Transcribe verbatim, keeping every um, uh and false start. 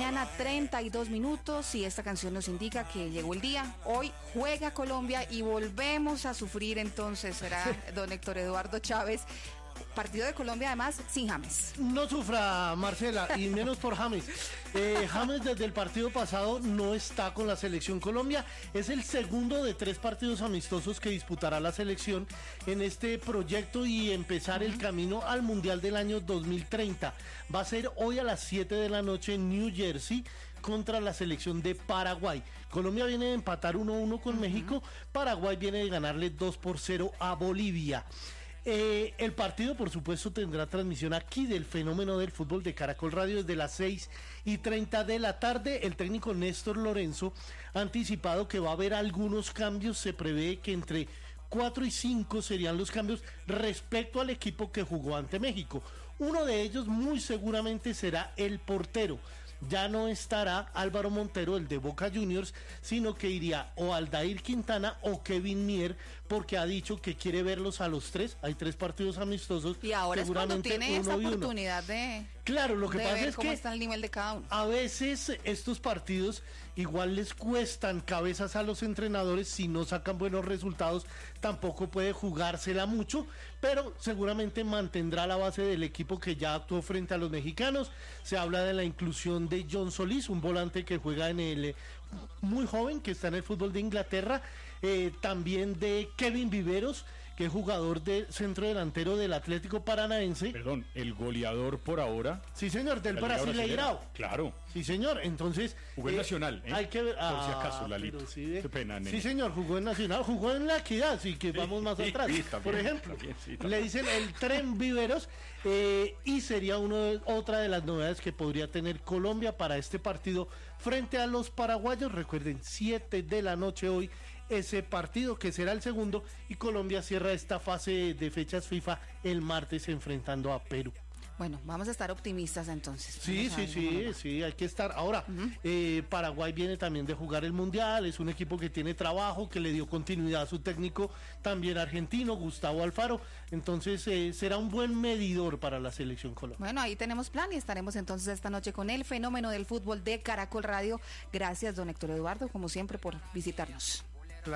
mañana, treinta y dos minutos, y esta canción nos indica que llegó el día. Hoy juega Colombia y volvemos a sufrir, entonces será don Héctor Eduardo Chávez. Partido de Colombia, además, sin James. No sufra, Marcela, y menos por James. Eh, James desde el partido pasado no está con la selección Colombia. Es el segundo de tres partidos amistosos que disputará la selección en este proyecto y empezar uh-huh. el camino al Mundial del año dos mil treinta. Va a ser hoy a las siete de la noche en New Jersey contra la selección de Paraguay. Colombia viene de empatar uno a uno con uh-huh. México. Paraguay viene de ganarle dos por cero a Bolivia. Eh, el partido, por supuesto, tendrá transmisión aquí del Fenómeno del Fútbol de Caracol Radio desde las seis y treinta de la tarde. El técnico Néstor Lorenzo ha anticipado que va a haber algunos cambios. Se prevé que entre cuatro y cinco serían los cambios respecto al equipo que jugó ante México. Uno de ellos muy seguramente será el portero. Ya no estará Álvaro Montero, el de Boca Juniors, sino que iría o Aldair Quintana o Kevin Mier, porque ha dicho que quiere verlos a los tres. Hay tres partidos amistosos. Y ahora es cuando tiene esta oportunidad de, claro, lo que de pasa ver es cómo que está el nivel de cada uno. A veces estos partidos igual les cuestan cabezas a los entrenadores. Si no sacan buenos resultados, tampoco puede jugársela mucho, pero seguramente mantendrá la base del equipo que ya actuó frente a los mexicanos. Se habla de la inclusión de John Solís, un volante que juega en el muy joven, que está en el fútbol de Inglaterra, eh, también de Kevin Viveros, que es jugador de centro delantero del Atlético Paranaense. Perdón, el goleador por ahora. Sí, señor, del Brasileirao. Claro. Sí, señor, entonces... Jugó en eh, Nacional, ¿eh? Hay que ver... Ah, por si acaso, Lalito. Sí, de... Qué pena, nene. Sí, señor, jugó en Nacional, jugó en La Equidad, así que vamos más atrás. Sí, también, por ejemplo, también, sí, le dicen el Tren Viveros, eh, y sería uno de, otra de las novedades que podría tener Colombia para este partido frente a los paraguayos. Recuerden, siete de la noche hoy, ese partido que será el segundo, y Colombia cierra esta fase de fechas FIFA el martes enfrentando a Perú. Bueno, vamos a estar optimistas entonces. Sí, sí, sí, sí, hay que estar. Ahora, uh-huh. eh, Paraguay viene también de jugar el Mundial, es un equipo que tiene trabajo, que le dio continuidad a su técnico, también argentino, Gustavo Alfaro. Entonces, eh, será un buen medidor para la selección colombiana. Bueno, ahí tenemos plan y estaremos entonces esta noche con el Fenómeno del Fútbol de Caracol Radio. Gracias, don Héctor Eduardo, como siempre, por visitarnos.